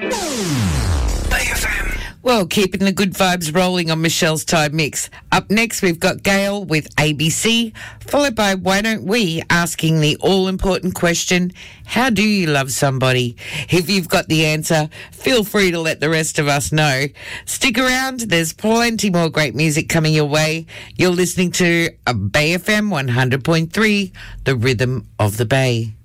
Bay FM. Well, keeping the good vibes rolling on Michelle's Time Mix. Up next, we've got Gail with ABC, followed by Why Don't We, asking the all-important question, how do you love somebody? If you've got the answer, feel free to let the rest of us know. Stick around, there's plenty more great music coming your way. You're listening to Bay FM 100.3, the rhythm of the Bay.